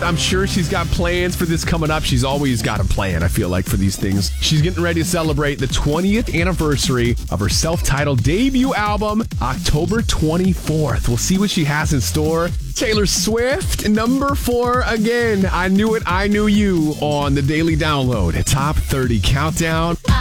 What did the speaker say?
I'm sure she's got plans for this coming up. She's always got a plan, I feel like, for these things. She's getting ready to celebrate the 20th anniversary of her self-titled debut album, October 24th. We'll see what she has in store. Taylor Swift, number 4 again. I Knew It, I Knew You on the Daily Download. Top 30 Countdown.